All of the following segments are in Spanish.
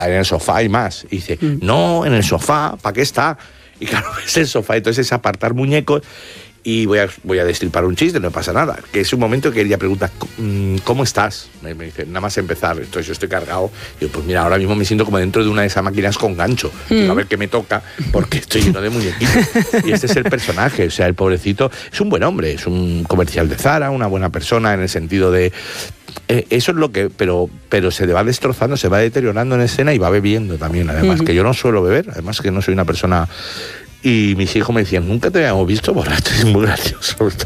en el sofá y más. Y dice, no, en el sofá, ¿para qué está? Y claro, es el sofá, entonces es apartar muñecos y voy a destripar un chiste, no pasa nada. Que es un momento que ella pregunta, ¿cómo estás? Me dice, nada más empezar, entonces yo estoy cargado. Digo, pues mira, ahora mismo me siento como dentro de una de esas máquinas con gancho. Digo, a ver qué me toca, porque estoy lleno de muñequitos. Y este es el personaje, o sea, el pobrecito es un buen hombre, es un comercial de Zara, una buena persona en el sentido de... eso es lo que... Pero se va destrozando, se va deteriorando en escena y va bebiendo también, además, que yo no suelo beber, además que no soy una persona... Y mis hijos me decían, nunca te habíamos visto borracho, es muy gracioso. O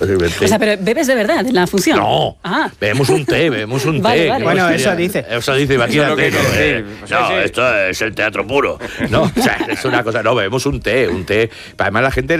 No, bebemos un té. Vale. Bueno, eso dice, imagínate. No, esto es el teatro puro. No, o sea, es una cosa, no, bebemos un té. Además la gente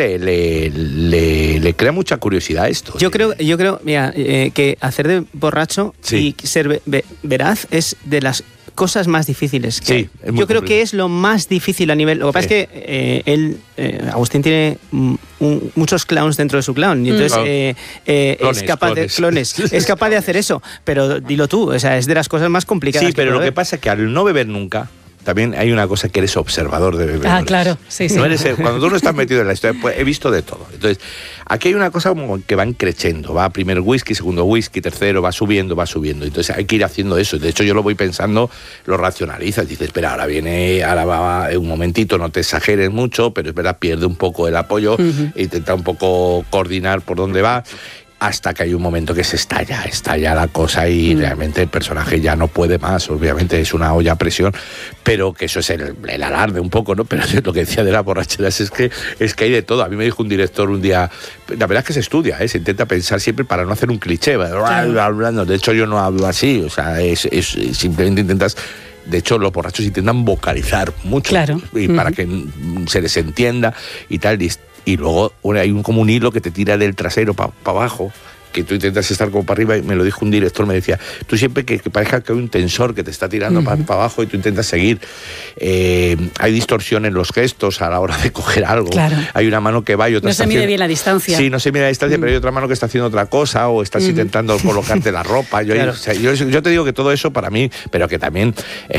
le crea mucha curiosidad esto. Yo creo, mira, que hacer de borracho y ser veraz es de las cosas más difíciles. Sí, yo creo que es lo más difícil a nivel... Lo que pasa es que Agustín tiene muchos clowns dentro de su clown y entonces es capaz de clones. Es capaz de hacer eso, pero dilo tú, o sea, es de las cosas más complicadas. Sí, pero lo que pasa es que al no beber nunca, también hay una cosa que eres observador de beber. Claro, sí. No eres, cuando tú no estás metido en la historia, pues he visto de todo. Entonces, aquí hay una cosa como que van creciendo. Va primero whisky, segundo whisky, tercero, va subiendo. Entonces hay que ir haciendo eso. De hecho, yo lo voy pensando, lo racionalizas. Dices, espera, ahora va un momentito, no te exageres mucho, pero es verdad, pierde un poco el apoyo, intenta un poco coordinar por dónde va. Hasta que hay un momento que se estalla la cosa y realmente el personaje ya no puede más. Obviamente es una olla a presión, pero que eso es el alarde un poco, ¿no? Pero lo que decía de las borracheras es que hay de todo. A mí me dijo un director un día, la verdad es que se estudia, se intenta pensar siempre para no hacer un cliché. Claro. De hecho, yo no hablo así, o sea, simplemente intentas... De hecho, los borrachos intentan vocalizar mucho, claro, y para que se les entienda y tal. Y luego hay como un hilo que te tira del trasero para abajo, que tú intentas estar como para arriba, y me lo dijo un director, me decía, tú siempre que parezca que hay un tensor que te está tirando para abajo y tú intentas seguir. Hay distorsión en los gestos a la hora de coger algo. Claro. Hay una mano que va y otra no se mide bien la distancia. Sí, no se mide la distancia, pero hay otra mano que está haciendo otra cosa, o estás intentando colocarte la ropa. Yo te digo que todo eso para mí, pero que también es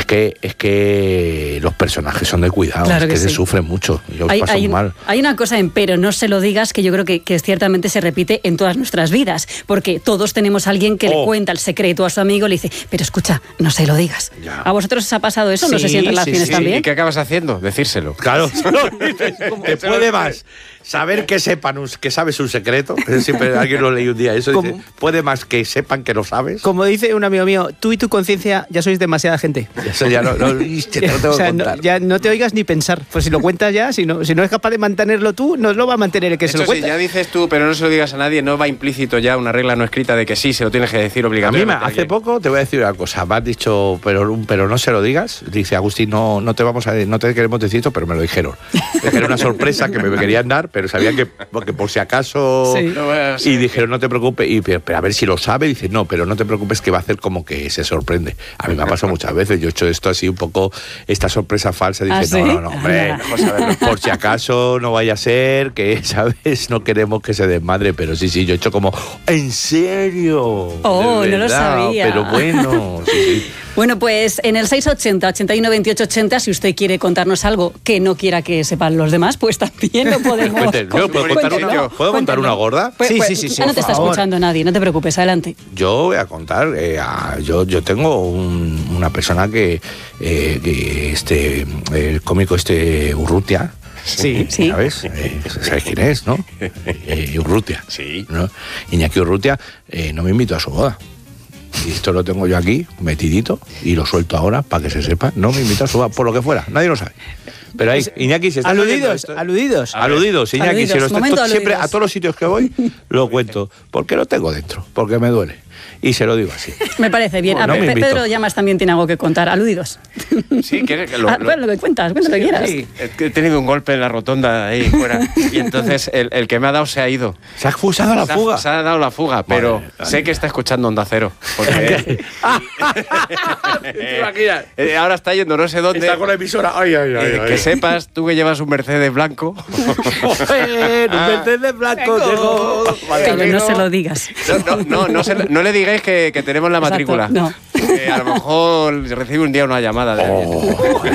que los personajes son de cuidado, claro, es que se sufren mucho. Yo paso muy mal. Hay una cosa en pero no se lo digas que yo creo que ciertamente se repite en todas nuestras vidas. Porque todos tenemos a alguien que le cuenta el secreto a su amigo y le dice, pero escucha, no se lo digas. Ya. ¿A vosotros os ha pasado eso? No sé si en relaciones también. ¿Y qué acabas haciendo? Decírselo. Claro. Te puede más saber que sepan que sabes un secreto. Siempre alguien lo leí un día. Eso dice, puede más que sepan que lo sabes. Como dice un amigo mío, tú y tu conciencia ya sois demasiada gente. Eso ya no tengo que contar. Ya no te oigas ni pensar. Pues si lo cuentas ya, si no es capaz de mantenerlo tú, no lo va a mantener el que se lo cuenta. Si ya dices tú, pero no se lo digas a nadie, no va implícito ya una regla no escrita de que sí, se lo tienes que decir obligatoriamente. A mí hace poco te voy a decir una cosa. Me has dicho, pero no se lo digas. Dice Agustín, no te queremos decir esto, pero me lo dijeron. Era una sorpresa que me querían dar, pero sabían que por si acaso. Sí. Y dijeron, no te preocupes. Pero a ver si lo sabe. Dice, no, pero no te preocupes, que va a hacer como que se sorprende. A mí me ha pasado muchas veces. Yo he hecho esto así un poco, esta sorpresa falsa. Dice, ¿sí? No, hombre, mejor saberlo. Por si acaso no vaya a ser que, ¿sabes? No queremos que se desmadre, pero sí, yo he hecho como, ¿en serio? Oh, no lo sabía. Pero bueno, sí. Bueno, pues en el 680 81 28 80, si usted quiere contarnos algo que no quiera que sepan los demás, pues también lo podemos. ¿Puedo contar una gorda? Sí. No te está escuchando nadie, no te preocupes, adelante. Yo voy a contar, yo tengo una persona que el cómico Urrutia. Sí. ¿Sabes? ¿Sabes quién es, no? Urrutia. Sí. ¿No? Iñaki Urrutia no me invitó a su boda. Y esto lo tengo yo aquí, metidito, y lo suelto ahora para que se sepa. No me invitó a su boda, por lo que fuera, nadie lo sabe. Pero ahí, Iñaki, si está aludidos, Iñaki, si siempre a todos los sitios que voy lo cuento. ¿Por qué lo tengo dentro? Porque me duele. Y se lo digo así. Me parece bien. Bueno, Pedro Llamas también tiene algo que contar. Aludidos. Sí, ¿quieres que bueno, lo que cuenta lo que quieras. Sí, he tenido un golpe en la rotonda ahí fuera. Y entonces el que me ha dado se ha ido. Se ha expulsado la fuga. Se ha dado la fuga, pero sé que está escuchando Onda Cero. Porque ahora está yendo no sé dónde. Está con la emisora. Ay. Que sepas, tú que llevas un Mercedes blanco. Un Mercedes blanco. Pero no se lo digas. No le digáis que tenemos la matrícula. No. A lo mejor recibe un día una llamada de alguien.